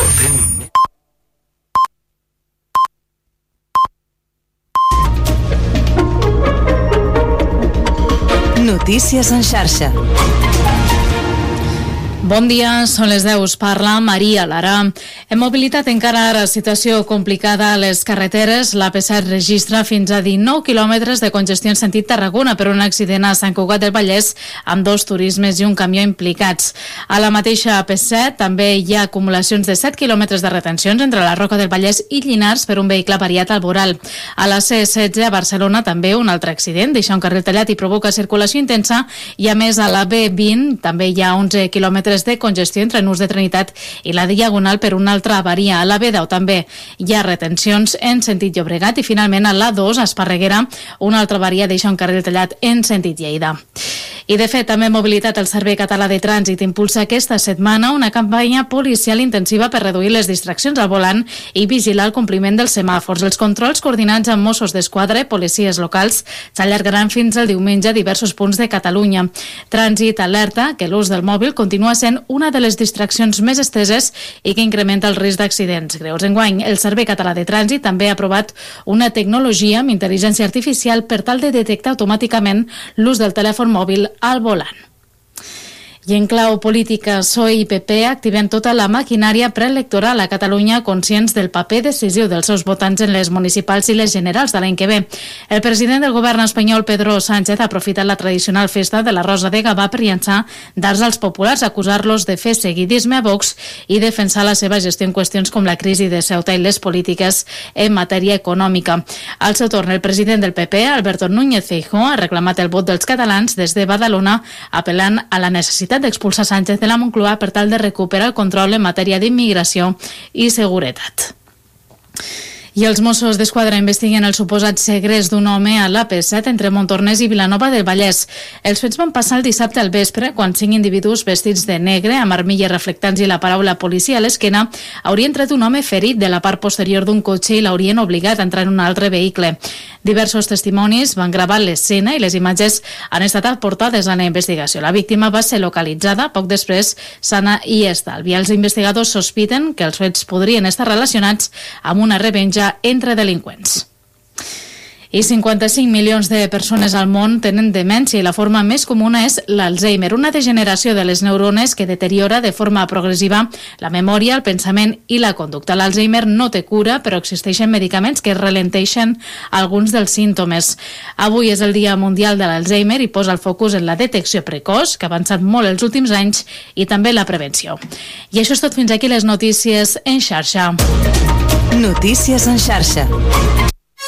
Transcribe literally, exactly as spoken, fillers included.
portem... Notícies en xarxa. Bon dia, són les deu, us parla Maria Lara. En mobilitat encara ara situació complicada a les carreteres. L'A P set registra fins a dinou quilòmetres de congestió en sentit Tarragona per un accident a Sant Cugat del Vallès amb dos turismes i un camió implicats. A la mateixa A P set també hi ha acumulacions de set quilòmetres de retencions entre la Roca del Vallès i Llinars per un vehicle avariat al voral. A la C setze a Barcelona també un altre accident, deixa un carril tallat i provoca circulació intensa, i a més a la B vint també hi ha onze quilòmetres de congestió entre Nus de Trinitat i la Diagonal per una altra avaria. A la B deu també hi ha retencions en sentit Llobregat, i finalment a la dos a Esparreguera una altra avaria deixa un carril tallat en sentit Lleida. I de fet també Mobilitat, el Servei Català de Trànsit, impulsa aquesta setmana una campanya policial intensiva per reduir les distraccions al volant i vigilar el compliment dels semàfors. Els controls coordinats amb Mossos d'Esquadra i policies locals s'allargaran fins al diumenge a diversos punts de Catalunya. Trànsit alerta que l'ús del mòbil continua sent una de les distraccions més esteses i que incrementa el risc d'accidents greus. Enguany, el Servei Català de Trànsit també ha aprovat una tecnologia amb intel·ligència artificial per tal de detectar automàticament l'ús del telèfon mòbil al volant. I en clau política, P S O E i P P activen tota la maquinària preelectoral a Catalunya, conscients del paper decisiu dels seus votants en les municipals i les generals de l'any que ve. El president del govern espanyol, Pedro Sánchez, ha aprofitat la tradicional festa de la Rosa de Gavà per llançar dards als populars, acusar-los de fer seguidisme a Vox i defensar la seva gestió en qüestions com la crisi de Ceuta i les polítiques en matèria econòmica. Al seu torn, el president del P P, Alberto Núñez Feijóo, ha reclamat el vot dels catalans des de Badalona, apel·lant a la necessitat d'expulsar Sánchez de la Moncloa per tal de recuperar el control en matèria d'immigració i seguretat. I els Mossos d'Esquadra investiguen el suposat segrest d'un home a l'A P set entre Montornès i Vilanova del Vallès. Els fets van passar el dissabte al vespre, quan cinc individus vestits de negre, amb armilles reflectants i la paraula policia a l'esquena, haurien tret un home ferit de la part posterior d'un cotxe i l'haurien obligat a entrar en un altre vehicle. Diversos testimonis van gravar l'escena i les imatges han estat aportades a la investigació. La víctima va ser localitzada poc després, sana i estalvi. Els investigadors sospiten que els fets podrien estar relacionats amb una revenja entre delinqüents. I cinquanta-cinc milions de persones al món tenen demència i la forma més comuna és l'Alzheimer, una degeneració de les neurones que deteriora de forma progressiva la memòria, el pensament i la conducta. L'Alzheimer no té cura, però existeixen medicaments que ralenteixen alguns dels símptomes. Avui és el Dia Mundial de l'Alzheimer i posa el focus en la detecció precoç, que ha avançat molt els últims anys, i també la prevenció. I això és tot fins aquí les notícies en xarxa. Notícies en xarxa.